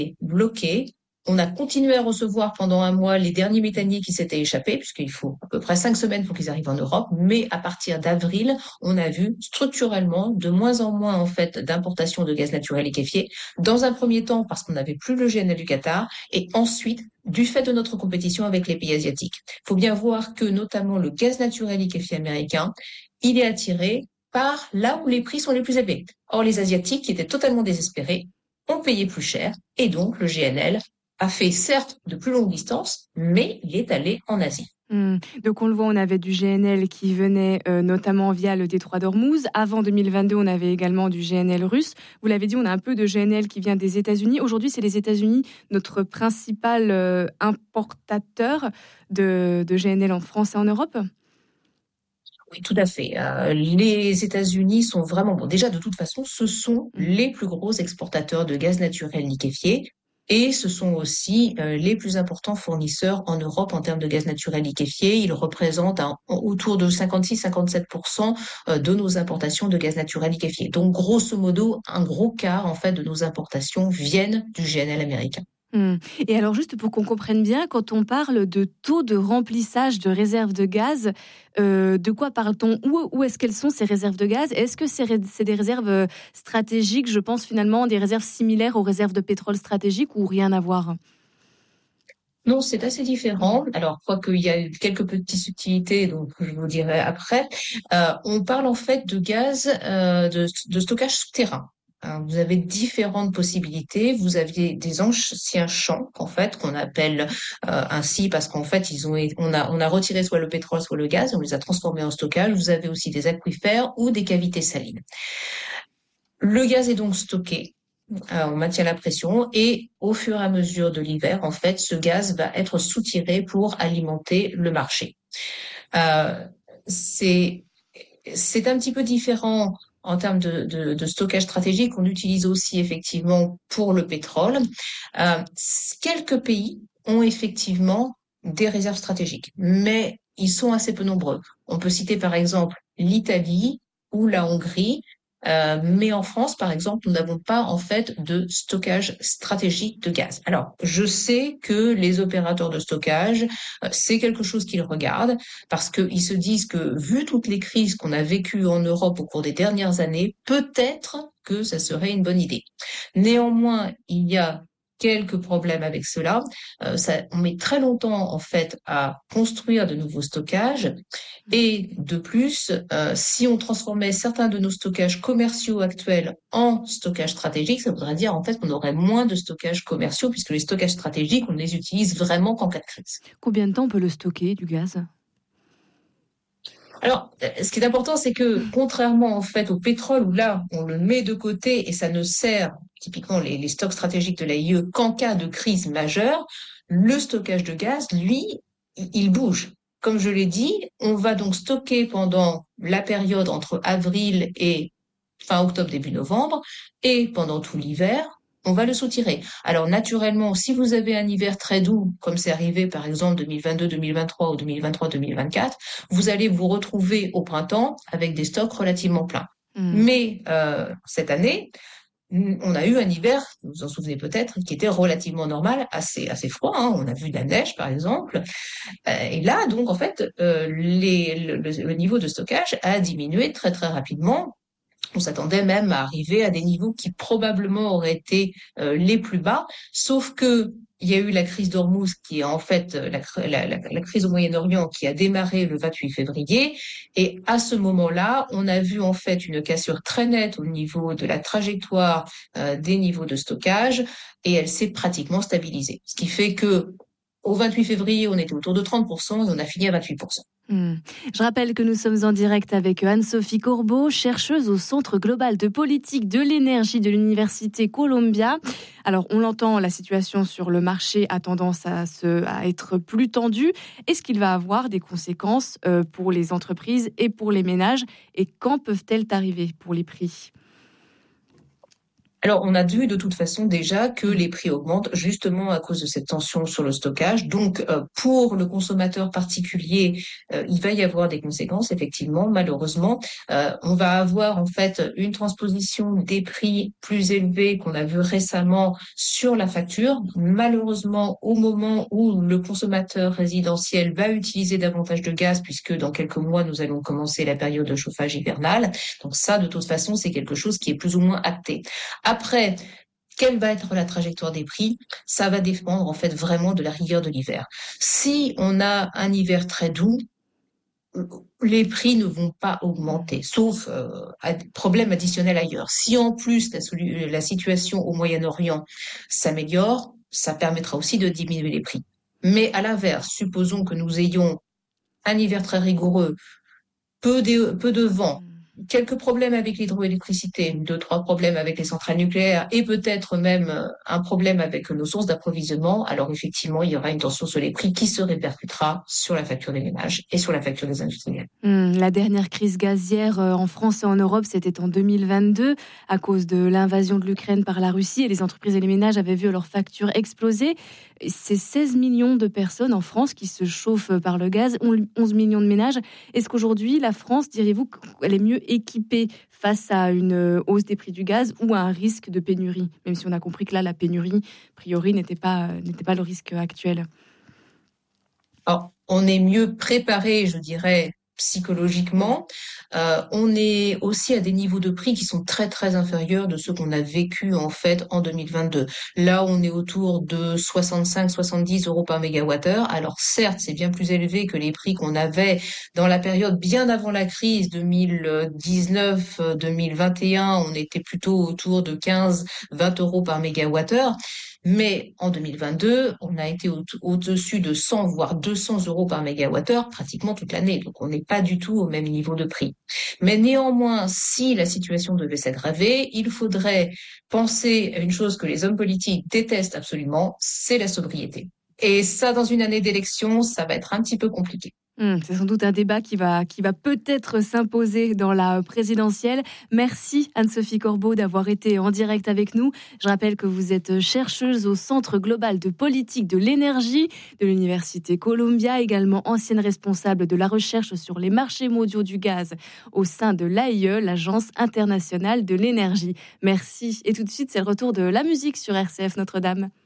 bloqué. On a continué à recevoir pendant un mois les derniers méthaniers qui s'étaient échappés, puisqu'il faut à peu près 5 semaines pour qu'ils arrivent en Europe. Mais à partir d'avril, on a vu structurellement de moins en moins en fait d'importation de gaz naturel liquéfié. Dans un premier temps, parce qu'on n'avait plus le GNL du Qatar, et ensuite du fait de notre compétition avec les pays asiatiques. Il faut bien voir que notamment le gaz naturel liquéfié américain, il est attiré par là où les prix sont les plus élevés. Or, les Asiatiques, qui étaient totalement désespérés, ont payé plus cher, et donc le GNL a fait certes de plus longues distances, mais il est allé en Asie. Donc on le voit, on avait du GNL qui venait notamment via le détroit d'Ormuz. Avant 2022, on avait également du GNL russe. Vous l'avez dit, on a un peu de GNL qui vient des États-Unis. Aujourd'hui, c'est les États-Unis, notre principal importateur de GNL en France et en Europe. Oui, tout à fait. Les États-Unis sont vraiment, bon, déjà de toute façon, ce sont les plus gros exportateurs de gaz naturel liquéfié. Et ce sont aussi les plus importants fournisseurs en Europe en termes de gaz naturel liquéfié. Ils représentent autour de 56-57% de nos importations de gaz naturel liquéfié. Donc, grosso modo, un gros quart en fait de nos importations viennent du GNL américain. Et alors, juste pour qu'on comprenne bien, quand on parle de taux de remplissage de réserves de gaz, de quoi parle-t-on? Où est-ce qu'elles sont ces réserves de gaz? Est-ce que c'est des réserves stratégiques? Je pense finalement des réserves similaires aux réserves de pétrole stratégiques ou rien à voir? Non, c'est assez différent. Alors, quoique il y a quelques petites subtilités, donc je vous dirai après. On parle en fait de gaz de stockage souterrain. Vous avez différentes possibilités. Vous aviez des anciens champs, en fait, qu'on appelle ainsi parce qu'en fait, on a retiré soit le pétrole, soit le gaz, et on les a transformés en stockage. Vous avez aussi des aquifères ou des cavités salines. Le gaz est donc stocké. On maintient la pression et au fur et à mesure de l'hiver, en fait, ce gaz va être soutiré pour alimenter le marché. Euh, c'est c'est un petit peu différent en termes de stockage stratégique. On utilise aussi effectivement pour le pétrole. Euh, Quelques pays ont effectivement des réserves stratégiques, mais ils sont assez peu nombreux. On peut citer par exemple l'Italie ou la Hongrie. Mais en France, par exemple, nous n'avons pas en fait de stockage stratégique de gaz. Alors, je sais que les opérateurs de stockage, c'est quelque chose qu'ils regardent parce qu'ils se disent que, vu toutes les crises qu'on a vécues en Europe au cours des dernières années, peut-être que ça serait une bonne idée. Néanmoins, il y a quelques problèmes avec cela. On met très longtemps, en fait, à construire de nouveaux stockages. Et de plus, si on transformait certains de nos stockages commerciaux actuels en stockages stratégiques, ça voudrait dire, en fait, qu'on aurait moins de stockages commerciaux puisque les stockages stratégiques, on les utilise vraiment qu'en cas de crise. Combien de temps on peut le stocker, du gaz? Alors, ce qui est important, c'est que contrairement en fait au pétrole, où là, on le met de côté et ça ne sert typiquement les stocks stratégiques de l'AIE qu'en cas de crise majeure, le stockage de gaz, lui, il bouge. Comme je l'ai dit, on va donc stocker pendant la période entre avril et fin octobre, début novembre, et pendant tout l'hiver, on va le soutirer. Alors naturellement, si vous avez un hiver très doux, comme c'est arrivé par exemple 2022-2023 ou 2023-2024, vous allez vous retrouver au printemps avec des stocks relativement pleins. Mmh. Mais cette année, on a eu un hiver, vous vous en souvenez peut-être, qui était relativement normal, assez froid. Hein. On a vu de la neige, par exemple. Et là, donc, en fait, le niveau de stockage a diminué très, très rapidement. On s'attendait même à arriver à des niveaux qui probablement auraient été les plus bas, sauf que il y a eu la crise d'Ormuz qui est en fait la crise au Moyen-Orient qui a démarré le 28 février. Et à ce moment-là, on a vu en fait une cassure très nette au niveau de la trajectoire des niveaux de stockage et elle s'est pratiquement stabilisée. Ce qui fait que au 28 février, on était autour de 30% et on a fini à 28%. Je rappelle que nous sommes en direct avec Anne-Sophie Corbeau, chercheuse au Centre global de politique de l'énergie de l'Université Columbia. Alors, on l'entend, la situation sur le marché a tendance à être plus tendue. Est-ce qu'il va avoir des conséquences pour les entreprises et pour les ménages? Et quand peuvent-elles arriver pour les prix? Alors, on a vu de toute façon déjà que les prix augmentent justement à cause de cette tension sur le stockage. Donc, pour le consommateur particulier, il va y avoir des conséquences, effectivement, malheureusement. On va avoir en fait une transposition des prix plus élevés qu'on a vu récemment sur la facture. Malheureusement, au moment où le consommateur résidentiel va utiliser davantage de gaz, puisque dans quelques mois, nous allons commencer la période de chauffage hivernal. Donc ça, de toute façon, c'est quelque chose qui est plus ou moins acté. Après, quelle va être la trajectoire des prix? Ça va dépendre en fait vraiment de la rigueur de l'hiver. Si on a un hiver très doux, les prix ne vont pas augmenter, sauf problème additionnel ailleurs. Si en plus la situation au Moyen-Orient s'améliore, ça permettra aussi de diminuer les prix. Mais à l'inverse, supposons que nous ayons un hiver très rigoureux, peu de vent, quelques problèmes avec l'hydroélectricité, 2, 3 problèmes avec les centrales nucléaires et peut-être même un problème avec nos sources d'approvisionnement, alors effectivement, il y aura une tension sur les prix qui se répercutera sur la facture des ménages et sur la facture des industriels. La dernière crise gazière en France et en Europe, c'était en 2022 à cause de l'invasion de l'Ukraine par la Russie et les entreprises et les ménages avaient vu leurs factures exploser. C'est 16 millions de personnes en France qui se chauffent par le gaz, 11 millions de ménages. Est-ce qu'aujourd'hui, la France, diriez-vous qu'elle est mieux équipée face à une hausse des prix du gaz ou à un risque de pénurie? Même si on a compris que là, la pénurie, a priori, n'était pas le risque actuel. Alors, on est mieux préparé, je dirais, psychologiquement. On est aussi à des niveaux de prix qui sont très, très inférieurs de ceux qu'on a vécu, en fait, en 2022. Là, on est autour de 65-70 euros par mégawattheure. Alors, certes, c'est bien plus élevé que les prix qu'on avait dans la période bien avant la crise 2019-2021. On était plutôt autour de 15-20 euros par mégawattheure. Mais en 2022, on a été au-dessus de 100, voire 200 euros par mégawattheure pratiquement toute l'année. Donc, on n'est pas du tout au même niveau de prix. Mais néanmoins, si la situation devait s'aggraver, il faudrait penser à une chose que les hommes politiques détestent absolument, c'est la sobriété. Et ça, dans une année d'élection, ça va être un petit peu compliqué. C'est sans doute un débat qui va peut-être s'imposer dans la présidentielle. Merci Anne-Sophie Corbeau d'avoir été en direct avec nous. Je rappelle que vous êtes chercheuse au Centre global de politique de l'énergie de l'Université Columbia, également ancienne responsable de la recherche sur les marchés mondiaux du gaz au sein de l'AIE, l'Agence internationale de l'énergie. Merci. Et tout de suite, c'est le retour de la musique sur RCF Notre-Dame.